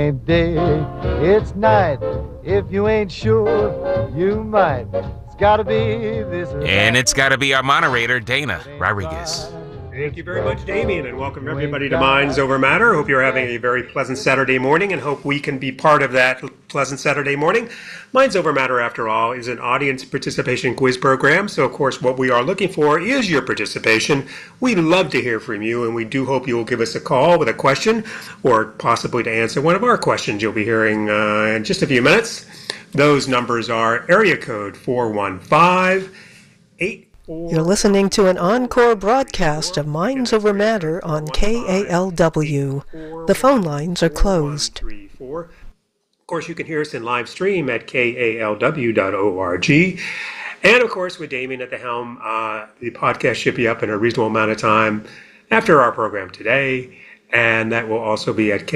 Ain't day, it's night. If you ain't sure, you might. It's gotta be this. And it's got to be our moderator, Dana Rodriguez. Thank you very much, Damien, and welcome everybody to Minds Over Matter. Hope you're having a very pleasant Saturday morning and hope we can be part of that pleasant Saturday morning. Minds Over Matter, after all, is an audience participation quiz program. So, of course, what we are looking for is your participation. We'd love to hear from you, and we do hope you will give us a call with a question or possibly to answer one of our questions you'll be hearing in just a few minutes. Those numbers are area code 415-8. You're listening to an encore broadcast of Minds Over Matter on KALW. The phone lines are closed. Of course, you can hear us in live stream at kalw.org. And of course, with Damien at the helm, the podcast should be up in a reasonable amount of time after our program today. And that will also be at